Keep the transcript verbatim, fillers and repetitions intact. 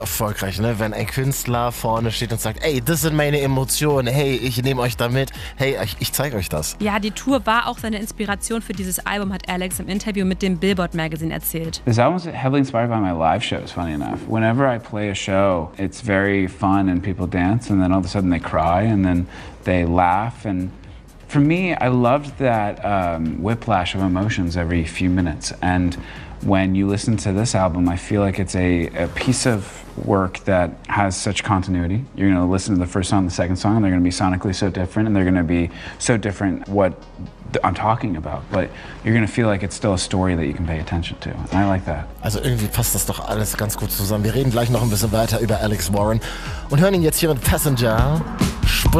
Erfolgreich, ne? Wenn ein Künstler vorne steht und sagt, ey, das sind meine Emotionen, hey, ich nehme euch da mit, hey, ich, ich zeige euch das. Ja, die Tour war auch seine Inspiration für dieses Album, hat Alex im Interview mit dem Billboard Magazine erzählt. This album is heavily inspired by my live shows, funny enough. Whenever I play a show, it's very fun and people dance and then all of a sudden they cry and then they laugh. And for me, I loved that um, whiplash of emotions every few minutes. And when you listen to this album, I feel like it's a, a piece of work that has such continuity. You're going to listen to the first song, the second song, and they're going to be sonically so different, and they're going to be so different what I'm talking about. But you're going to feel like it's still a story that you can pay attention to. And I like that. Also irgendwie passt das doch alles ganz gut zusammen. Wir reden gleich noch ein bisschen weiter über Alex Warren und hören ihn jetzt hier in Passenger.